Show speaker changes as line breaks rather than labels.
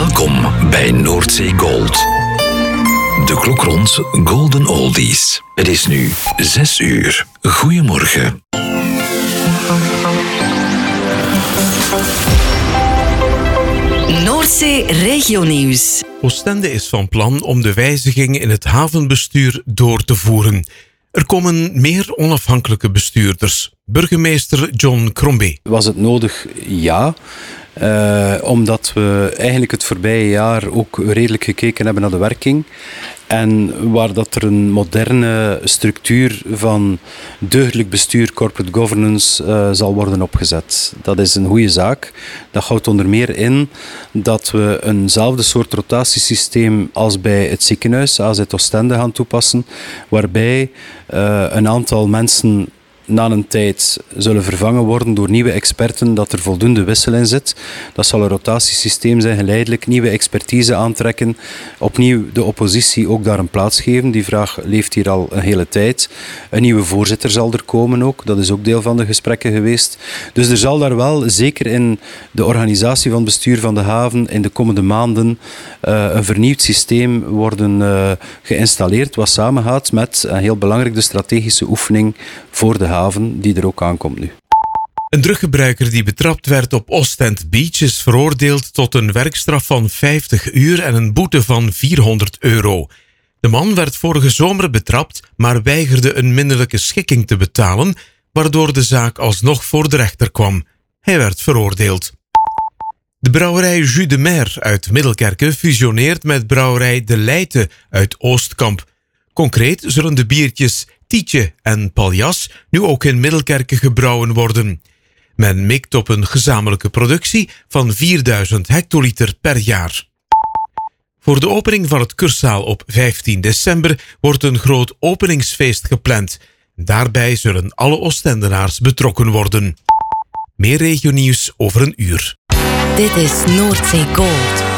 Welkom bij Noordzee Gold. De klok rond Golden Oldies. Het is nu 6 uur. Goedemorgen.
Noordzee Regionieuws.
Oostende is van plan om de wijzigingen in het havenbestuur door te voeren. Er komen meer onafhankelijke bestuurders. Burgemeester John Crombie.
Was het nodig? Ja. Omdat we eigenlijk het voorbije jaar ook redelijk gekeken hebben naar de werking. En waar dat er een moderne structuur van deugdelijk bestuur, corporate governance, zal worden opgezet. Dat is een goede zaak. Dat houdt onder meer in dat we eenzelfde soort rotatiesysteem als bij het ziekenhuis, AZ Oostende, gaan toepassen. Waarbij een aantal mensen na een tijd zullen vervangen worden door nieuwe experten, dat er voldoende wissel in zit. Dat zal een rotatiesysteem zijn, geleidelijk nieuwe expertise aantrekken. Opnieuw de oppositie ook daar een plaats geven. Die vraag leeft hier al een hele tijd. Een nieuwe voorzitter zal er komen ook. Dat is ook deel van de gesprekken geweest. Dus er zal daar wel, zeker in de organisatie van het bestuur van de haven, in de komende maanden een vernieuwd systeem worden geïnstalleerd, wat samengaat met, heel belangrijk, de strategische oefening voor de haven, die er ook aankomt nu.
Een druggebruiker die betrapt werd op Ostend Beach is veroordeeld tot een werkstraf van 50 uur en een boete van €400. De man werd vorige zomer betrapt, maar weigerde een minderlijke schikking te betalen, waardoor de zaak alsnog voor de rechter kwam. Hij werd veroordeeld. De brouwerij Jus de Mer uit Middelkerke fusioneert met brouwerij De Leijte uit Oostkamp. Concreet zullen de biertjes Tietje en Paljas nu ook in Middelkerke gebrouwen worden. Men mikt op een gezamenlijke productie van 4000 hectoliter per jaar. Voor de opening van het Cursaal op 15 december wordt een groot openingsfeest gepland. Daarbij zullen alle Oostendenaars betrokken worden. Meer regionieuws over een uur.
Dit is Noordzee Gold.